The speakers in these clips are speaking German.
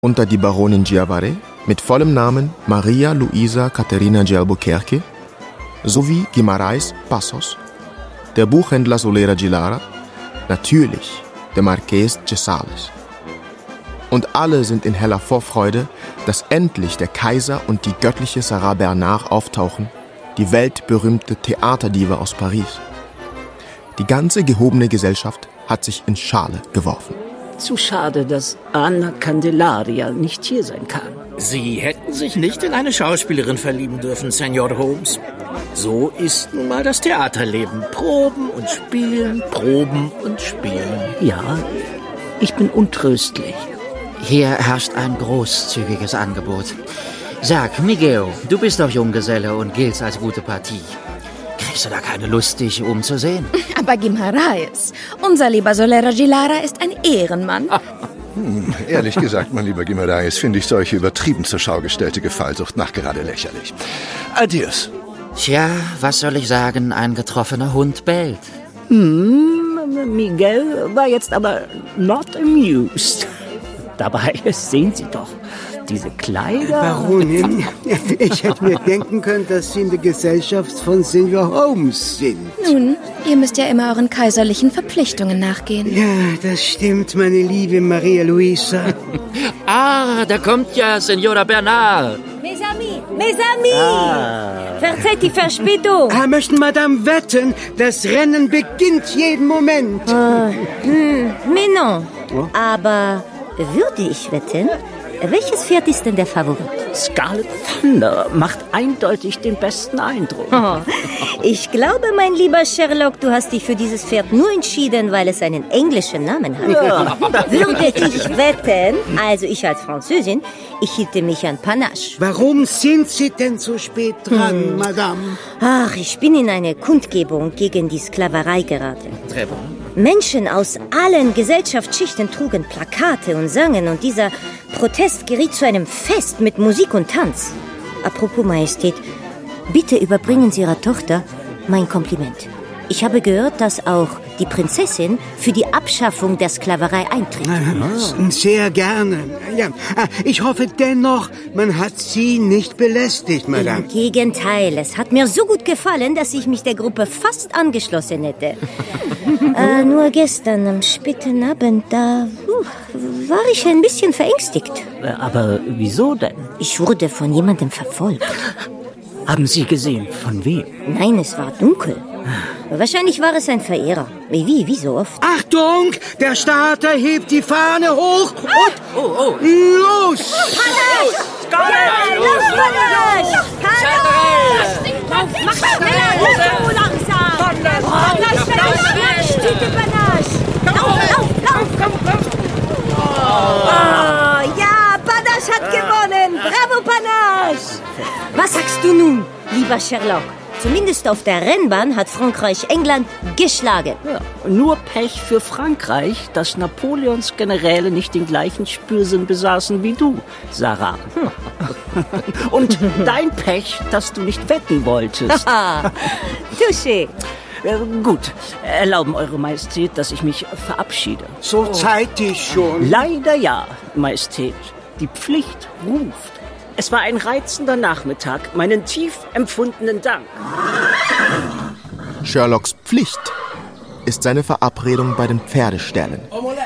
unter die Baronin Giavare mit vollem Namen Maria Luisa Caterina de Albuquerque sowie Guimarães Passos, der Buchhändler Solera Gilara, natürlich der Marqués de Sales. Und alle sind in heller Vorfreude, dass endlich der Kaiser und die göttliche Sarah Bernard auftauchen, die weltberühmte Theaterdiva aus Paris. Die ganze gehobene Gesellschaft hat sich in Schale geworfen. Zu schade, dass Anna Candelaria nicht hier sein kann. Sie hätten sich nicht in eine Schauspielerin verlieben dürfen, Senor Holmes. So ist nun mal das Theaterleben. Proben und spielen, proben und spielen. Ja, ich bin untröstlich. Hier herrscht ein großzügiges Angebot. Sag, Miguel, du bist doch Junggeselle und giltst als gute Partie. Kriegst du da keine Lust, dich umzusehen? Aber Guimarães, unser lieber Solera Gilara ist ein Ehrenmann. Ehrlich gesagt, mein lieber Guimarães, finde ich solche übertrieben zur Schau gestellte Gefallsucht nachgerade lächerlich. Adios. Tja, was soll ich sagen? Ein getroffener Hund bellt. Miguel war jetzt aber not amused. Dabei sehen Sie doch, diese Kleider... Baronin, ich hätte mir denken können, dass Sie in der Gesellschaft von Senor Holmes sind. Nun, ihr müsst ja immer euren kaiserlichen Verpflichtungen nachgehen. Ja, das stimmt, meine liebe Maria Luisa. Da kommt ja Senora Bernard. Mes amis, verzeiht die Verspätung. Möchten Madame wetten, das Rennen beginnt jeden Moment. Mais non, aber würde ich wetten, welches Pferd ist denn der Favorit? Scarlet Thunder macht eindeutig den besten Eindruck. Ich glaube, mein lieber Sherlock, du hast dich für dieses Pferd nur entschieden, weil es einen englischen Namen hat. Ja. Würde ich wetten, also ich als Französin, ich hielte mich an Panache. Warum sind Sie denn so spät dran, Madame? Ach, ich bin in eine Kundgebung gegen die Sklaverei geraten. Menschen aus allen Gesellschaftsschichten trugen Plakate und sangen und dieser Protest geriet zu einem Fest mit Musik und Tanz. Apropos Majestät, bitte überbringen Sie Ihrer Tochter mein Kompliment. Ich habe gehört, dass auch die Prinzessin für die Abschaffung der Sklaverei eintritt. Sehr gerne. Ja, ich hoffe dennoch, man hat Sie nicht belästigt, Madame. Im Gegenteil, es hat mir so gut gefallen, dass ich mich der Gruppe fast angeschlossen hätte. Nur gestern am späten Abend, da war ich ein bisschen verängstigt. Aber wieso denn? Ich wurde von jemandem verfolgt. Haben Sie gesehen, von wem? Nein, es war dunkel. Wahrscheinlich war es ein Verehrer. Wie so oft. Achtung, der Starter hebt die Fahne hoch und los! Mach schneller, so langsam! Ja, Panache hat gewonnen! Bravo, Panache! Was sagst du nun, lieber Sherlock? Zumindest auf der Rennbahn hat Frankreich England geschlagen. Ja, nur Pech für Frankreich, dass Napoleons Generäle nicht den gleichen Spürsinn besaßen wie du, Sarah. Und dein Pech, dass du nicht wetten wolltest. Touché. Gut, erlauben Eure Majestät, dass ich mich verabschiede. So zeitig schon. Leider ja, Majestät. Die Pflicht ruft. Es war ein reizender Nachmittag. Meinen tief empfundenen Dank. Sherlocks Pflicht ist seine Verabredung bei den Pferdeställen.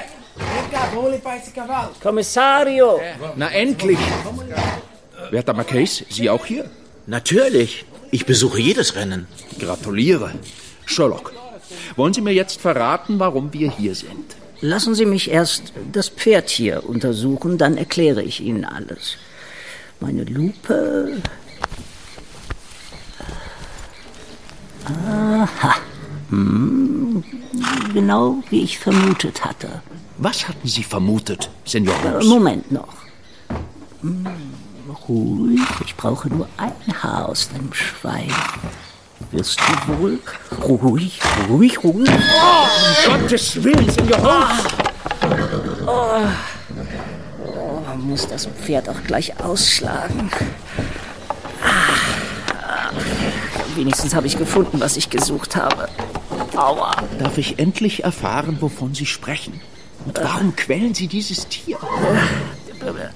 Kommissario! Na endlich! Werter Marqués, Sie auch hier? Natürlich. Ich besuche jedes Rennen. Gratuliere. Sherlock, wollen Sie mir jetzt verraten, warum wir hier sind? Lassen Sie mich erst das Pferd hier untersuchen, dann erkläre ich Ihnen alles. Meine Lupe. Aha. Genau wie ich vermutet hatte. Was hatten Sie vermutet, Senor Holmes? Moment noch. Ruhig, ich brauche nur ein Haar aus deinem Schweif. Wirst du wohl? Ruhig. Um Gottes Willen, Senor Holmes! Man muss das Pferd auch gleich ausschlagen. Wenigstens habe ich gefunden, was ich gesucht habe. Aua. Darf ich endlich erfahren, wovon Sie sprechen? Und warum quälen Sie dieses Tier?